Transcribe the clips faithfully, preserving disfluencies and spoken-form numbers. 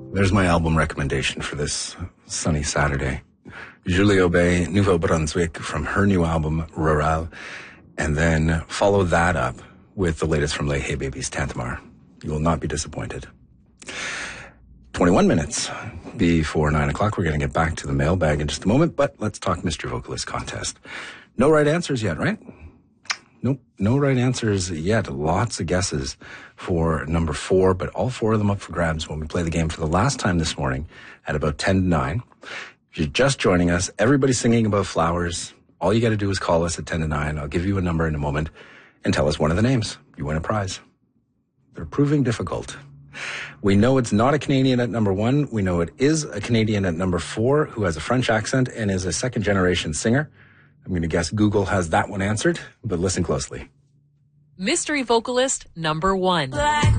There's my album recommendation for this sunny Saturday. Julie Aubé, Nouveau Brunswick, from her new album, Rural. And then follow that up with the latest from Les Hey Babies, Tantamar. You will not be disappointed. twenty-one minutes before nine o'clock. We're going to get back to the mailbag in just a moment, but let's talk Mystery Vocalist Contest. No right answers yet, right? Nope, no right answers yet. Lots of guesses for number four, but all four of them up for grabs when we play the game for the last time this morning at about ten to nine. If you're just joining us, everybody's singing about flowers. All you got to do is call us at ten to nine. I'll give you a number in a moment and tell us one of the names. You win a prize. They're proving difficult. We know it's not a Canadian at number one. We know it is a Canadian at number four who has a French accent and is a second-generation singer. I'm going to guess Google has that one answered, but listen closely. Mystery vocalist number one.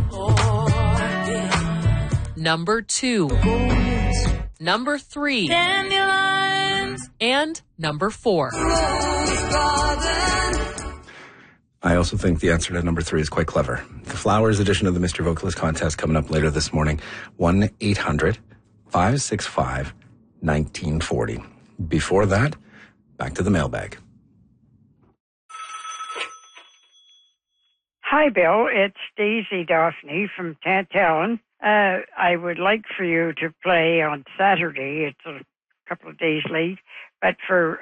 Number two. Number three. And number four. I also think the answer to number three is quite clever. The Flowers edition of the Mystery Vocalist Contest coming up later this morning. one eight hundred five six five one nine four zero. Before that, back to the mailbag. Hi, Bill. It's Daisy Daphne from Tantallon. Uh, I would like for you to play on Saturday. It's a couple of days late, but for